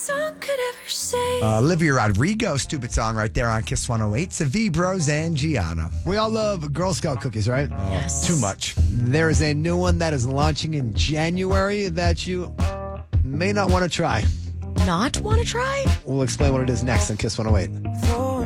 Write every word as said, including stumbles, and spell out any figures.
song could ever say. Uh, Olivia Rodrigo, stupid song right there on Kiss one oh eight. Savi Bros and Gianna. We all love Girl Scout cookies, right? Yes. Too much. There is a new one that is launching in January that you may not want to try. Not want to try? We'll explain what it is next on Kiss one oh eight. For